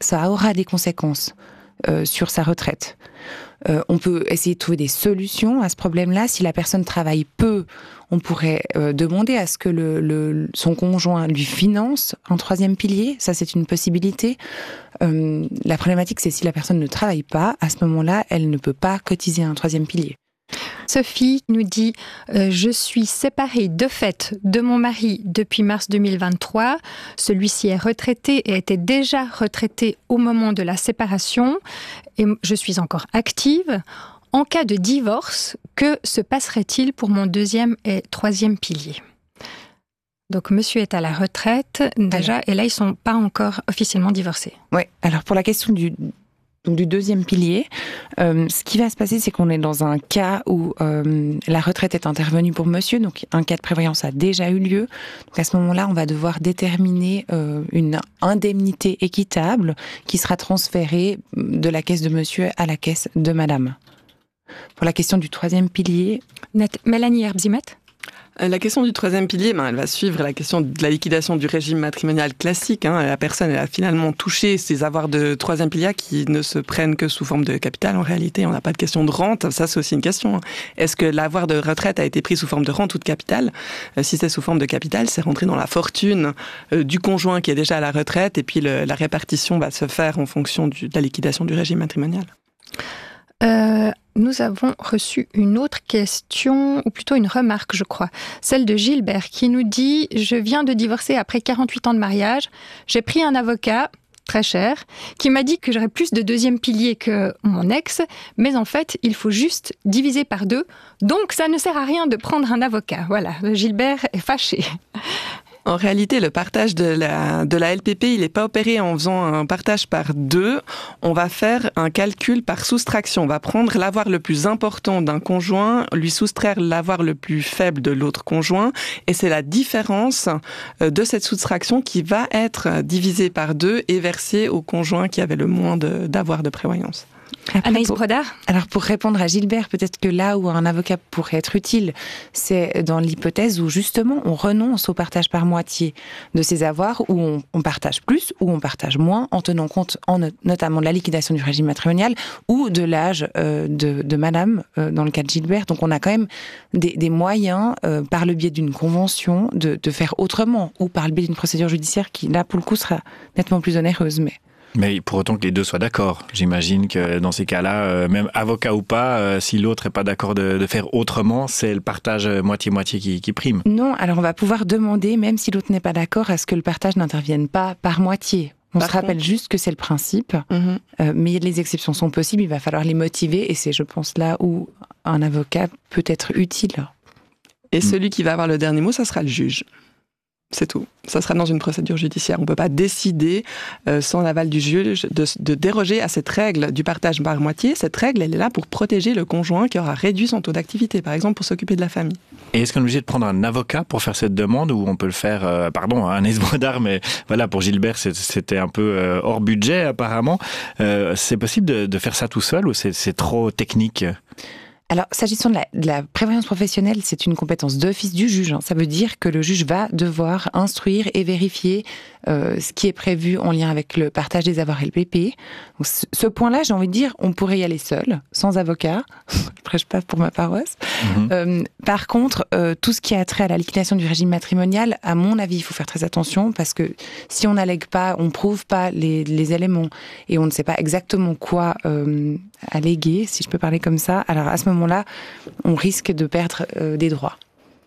ça aura des conséquences sur sa retraite. On peut essayer de trouver des solutions à ce problème-là. Si la personne travaille peu, on pourrait demander à ce que son conjoint lui finance un troisième pilier. Ça, c'est une possibilité. La problématique, c'est si la personne ne travaille pas, à ce moment-là, elle ne peut pas cotiser un troisième pilier. Sophie nous dit « Je suis séparée de fait de mon mari depuis mars 2023. Celui-ci est retraité et était déjà retraité au moment de la séparation. Et je suis encore active. En cas de divorce, que se passerait-il pour mon deuxième et troisième pilier ?» Donc, monsieur est à la retraite déjà, et là, ils ne sont pas encore officiellement divorcés. Oui, alors pour la question du deuxième pilier, ce qui va se passer, c'est qu'on est dans un cas où la retraite est intervenue pour monsieur, donc un cas de prévoyance a déjà eu lieu. Donc à ce moment-là, on va devoir déterminer une indemnité équitable qui sera transférée de la caisse de monsieur à la caisse de madame. Pour la question du troisième pilier... Mélanie Herbzimet ? La question du troisième pilier, elle va suivre la question de la liquidation du régime matrimonial classique. La personne, elle a finalement touché ses avoirs de troisième pilier qui ne se prennent que sous forme de capital. En réalité, on n'a pas de question de rente. Ça, c'est aussi une question. Est-ce que l'avoir de retraite a été pris sous forme de rente ou de capital ? Si c'est sous forme de capital, c'est rentré dans la fortune du conjoint qui est déjà à la retraite. Et puis, la répartition va se faire en fonction de la liquidation du régime matrimonial. Nous avons reçu une autre question, ou plutôt une remarque, je crois. Celle de Gilbert, qui nous dit « Je viens de divorcer après 48 ans de mariage. J'ai pris un avocat, très cher, qui m'a dit que j'aurais plus de deuxième pilier que mon ex, mais en fait, il faut juste diviser par 2. Donc, ça ne sert à rien de prendre un avocat. » Voilà, Gilbert est fâché. En réalité, le partage de la LPP, il n'est pas opéré en faisant un partage par 2. On va faire un calcul par soustraction. On va prendre l'avoir le plus important d'un conjoint, lui soustraire l'avoir le plus faible de l'autre conjoint. Et c'est la différence de cette soustraction qui va être divisée par 2 et versée au conjoint qui avait le moins d'avoir de prévoyance. Anaïs Brodard ? Alors pour répondre à Gilbert, peut-être que là où un avocat pourrait être utile, c'est dans l'hypothèse où justement on renonce au partage par moitié de ses avoirs, où on partage plus ou on partage moins, en tenant compte notamment de la liquidation du régime matrimonial ou de l'âge de madame, dans le cas de Gilbert. Donc on a quand même des moyens, par le biais d'une convention, de faire autrement, ou par le biais d'une procédure judiciaire qui, là, pour le coup, sera nettement plus onéreuse. Mais pour autant que les deux soient d'accord. J'imagine que dans ces cas-là, même avocat ou pas, si l'autre n'est pas d'accord de faire autrement, c'est le partage moitié-moitié qui prime. Non, alors on va pouvoir demander, même si l'autre n'est pas d'accord, à ce que le partage n'intervienne pas par moitié. On se rappelle juste que c'est le principe, mais les exceptions sont possibles, il va falloir les motiver, et c'est, je pense, là où un avocat peut être utile. Et celui qui va avoir le dernier mot, ça sera le juge. C'est tout. Ça sera dans une procédure judiciaire. On ne peut pas décider, sans l'aval du juge, de déroger à cette règle du partage par moitié. Cette règle, elle est là pour protéger le conjoint qui aura réduit son taux d'activité, par exemple, pour s'occuper de la famille. Et est-ce qu'on est obligé de prendre un avocat pour faire cette demande, ou on peut le faire, Anaïs Brodard, mais voilà, pour Gilbert, c'était un peu hors budget, apparemment. C'est possible de faire ça tout seul, ou c'est trop technique ? Alors, s'agissant de la prévoyance professionnelle, c'est une compétence d'office du juge. Ça veut dire que le juge va devoir instruire et vérifier ce qui est prévu en lien avec le partage des avoirs LPP. Donc, ce point-là, j'ai envie de dire, on pourrait y aller seul, sans avocat. Je prêche pas pour ma paroisse. Par contre, tout ce qui a trait à la liquidation du régime matrimonial, à mon avis, il faut faire très attention, parce que si on n'allègue pas, on prouve pas les éléments, et on ne sait pas exactement quoi alléguer, si je peux parler comme ça, alors à ce moment-là, on risque de perdre des droits.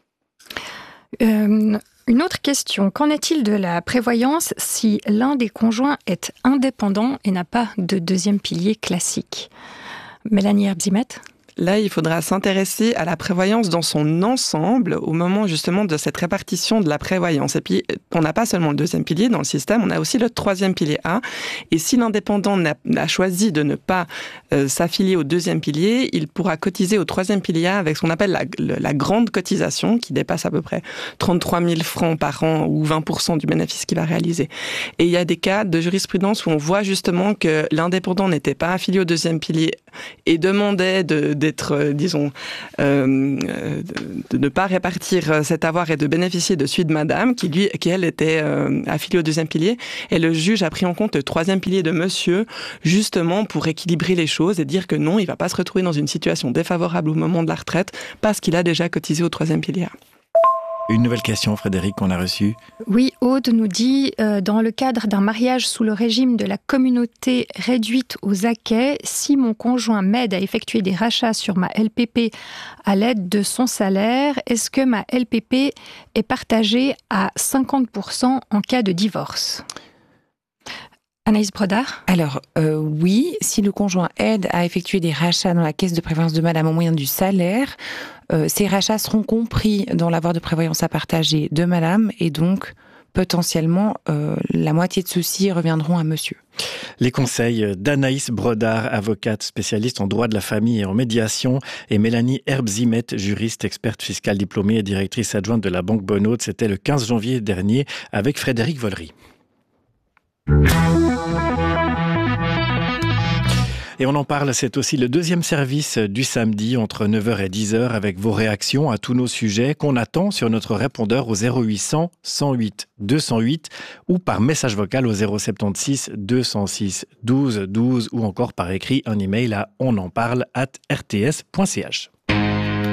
Une autre question, qu'en est-il de la prévoyance si l'un des conjoints est indépendant et n'a pas de deuxième pilier classique ? Mélanie Herbzimet ? Là, il faudra s'intéresser à la prévoyance dans son ensemble au moment justement de cette répartition de la prévoyance. Et puis, on n'a pas seulement le deuxième pilier dans le système, on a aussi le troisième pilier A. Et si l'indépendant a choisi de ne pas s'affilier au deuxième pilier, il pourra cotiser au troisième pilier A avec ce qu'on appelle la grande cotisation, qui dépasse à peu près 33 000 francs par an ou 20% du bénéfice qu'il va réaliser. Et il y a des cas de jurisprudence où on voit justement que l'indépendant n'était pas affilié au deuxième pilier et demandait des d'être, de ne pas répartir cet avoir et de bénéficier de celui de madame, qui elle était affiliée au deuxième pilier. Et le juge a pris en compte le troisième pilier de monsieur, justement pour équilibrer les choses et dire que non, il va pas se retrouver dans une situation défavorable au moment de la retraite parce qu'il a déjà cotisé au troisième pilier. Une nouvelle question, Frédéric, qu'on a reçue. Oui, Aude nous dit, dans le cadre d'un mariage sous le régime de la communauté réduite aux acquets, si mon conjoint m'aide à effectuer des rachats sur ma LPP à l'aide de son salaire, est-ce que ma LPP est partagée à 50% en cas de divorce ? Anaïs Brodard ? Alors, oui, si le conjoint aide à effectuer des rachats dans la caisse de prévoyance de madame au moyen du salaire, ces rachats seront compris dans l'avoir de prévoyance à partager de madame et donc potentiellement la moitié de ceux-ci reviendront à monsieur. Les conseils d'Anaïs Brodard, avocate spécialiste en droit de la famille et en médiation, et Mélanie Herbzimet, juriste, experte fiscale diplômée et directrice adjointe de la Banque Bonneaude. C'était le 15 janvier dernier avec Frédéric Vollery. Et on en parle, c'est aussi le deuxième service du samedi entre 9h et 10h avec vos réactions à tous nos sujets qu'on attend sur notre répondeur au 0800 108 208 ou par message vocal au 076 206 12 12 ou encore par écrit un email à onenparle@rts.ch.